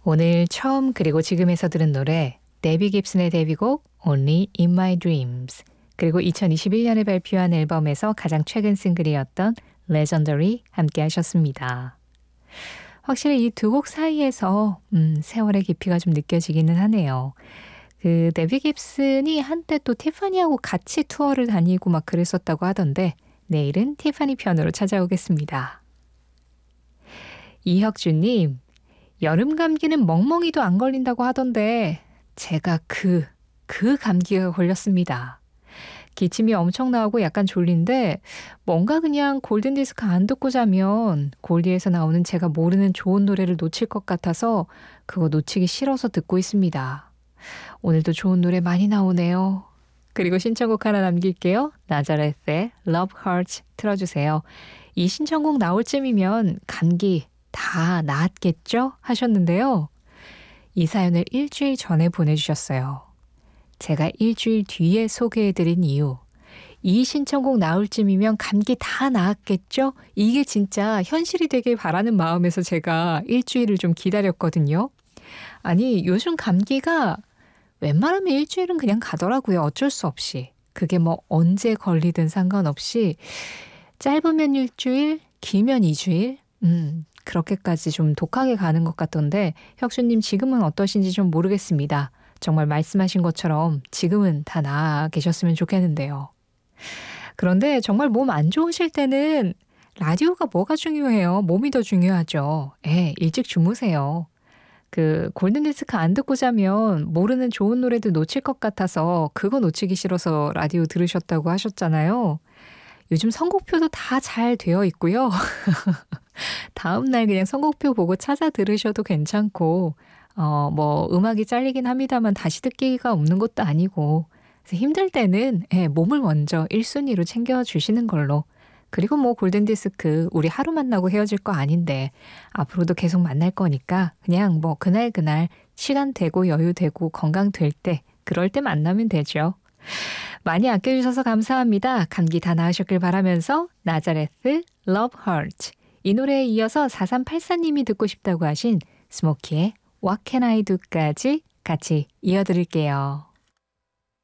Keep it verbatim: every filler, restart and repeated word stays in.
오늘 처음 그리고 지금에서 들은 노래 데비 깁슨의 데뷔곡 Only in My Dreams 그리고 이천이십일 년에 발표한 앨범에서 가장 최근 싱글이었던 Legendary 함께 하셨습니다. 확실히 이 두 곡 사이에서 음, 세월의 깊이가 좀 느껴지기는 하네요. 그 데비 깁슨이 한때 또 티파니하고 같이 투어를 다니고 막 그랬었다고 하던데 내일은 티파니 편으로 찾아오겠습니다. 이혁주님, 여름 감기는 멍멍이도 안 걸린다고 하던데 제가 그, 그 감기가 걸렸습니다. 기침이 엄청 나오고 약간 졸린데 뭔가 그냥 골든디스크 안 듣고 자면 골디에서 나오는 제가 모르는 좋은 노래를 놓칠 것 같아서 그거 놓치기 싫어서 듣고 있습니다. 오늘도 좋은 노래 많이 나오네요. 그리고 신청곡 하나 남길게요. 나자렛의 Love Hurts 틀어주세요. 이 신청곡 나올 쯤이면 감기 다 나았겠죠? 하셨는데요. 이 사연을 일주일 전에 보내주셨어요. 제가 일주일 뒤에 소개해드린 이유. 이 신청곡 나올 쯤이면 감기 다 나았겠죠? 이게 진짜 현실이 되길 바라는 마음에서 제가 일주일을 좀 기다렸거든요. 아니, 요즘 감기가 웬만하면 일주일은 그냥 가더라고요. 어쩔 수 없이. 그게 뭐 언제 걸리든 상관없이 짧으면 일주일, 길면 이주일, 음, 그렇게까지 좀 독하게 가는 것 같던데 혁수님 지금은 어떠신지 좀 모르겠습니다. 정말 말씀하신 것처럼 지금은 다 나아 계셨으면 좋겠는데요. 그런데 정말 몸 안 좋으실 때는 라디오가 뭐가 중요해요? 몸이 더 중요하죠. 예, 일찍 주무세요. 그 골든디스크 안 듣고 자면 모르는 좋은 노래들 놓칠 것 같아서 그거 놓치기 싫어서 라디오 들으셨다고 하셨잖아요. 요즘 선곡표도 다 잘 되어 있고요. 다음날 그냥 선곡표 보고 찾아 들으셔도 괜찮고 어, 뭐 음악이 잘리긴 합니다만 다시 듣기가 없는 것도 아니고 그래서 힘들 때는 예, 몸을 먼저 일 순위로 챙겨주시는 걸로 그리고 뭐 골든디스크 우리 하루 만나고 헤어질 거 아닌데 앞으로도 계속 만날 거니까 그냥 뭐 그날 그날 시간 되고 여유 되고 건강 될 때 그럴 때 만나면 되죠. 많이 아껴주셔서 감사합니다. 감기 다 나으셨길 바라면서 나자레스 Love Hurts 이 노래에 이어서 사삼팔사 님이 듣고 싶다고 하신 스모키의 What Can I Do까지 같이 이어드릴게요.